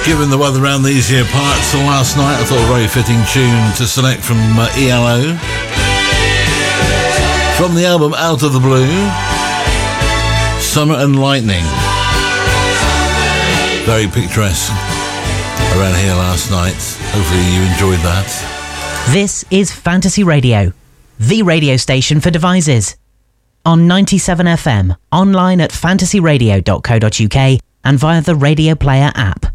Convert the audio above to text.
Given the weather around these here parts last night, I thought a very fitting tune to select from ELO. From the album Out of the Blue, Summer and Lightning. Very picturesque around here last night. Hopefully you enjoyed that. This is Fantasy Radio, the radio station for devices. On 97 FM, online at fantasyradio.co.uk and via the Radio Player app.